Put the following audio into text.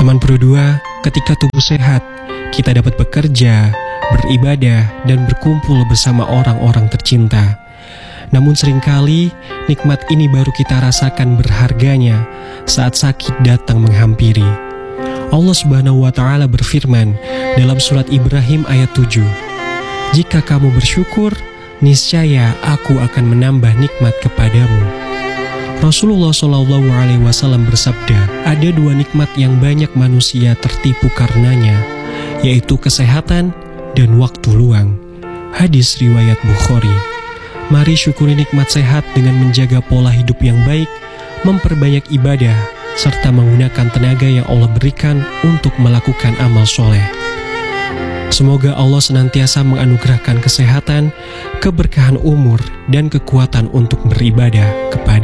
Teman Pro 2, ketika tubuh sehat, kita dapat bekerja, beribadah, dan berkumpul bersama orang-orang tercinta. Namun seringkali, nikmat ini baru kita rasakan berharganya saat sakit datang menghampiri. Allah Subhanahu wa Ta'ala berfirman dalam surat Ibrahim ayat 7, "Jika kamu bersyukur, niscaya aku akan menambah nikmat kepadamu." Rasulullah SAW bersabda, ada dua nikmat yang banyak manusia tertipu karenanya, yaitu kesehatan dan waktu luang. Hadis riwayat Bukhari. Mari syukuri nikmat sehat dengan menjaga pola hidup yang baik, memperbanyak ibadah, serta menggunakan tenaga yang Allah berikan untuk melakukan amal soleh. Semoga Allah senantiasa menganugerahkan kesehatan, keberkahan umur, dan kekuatan untuk beribadah kepada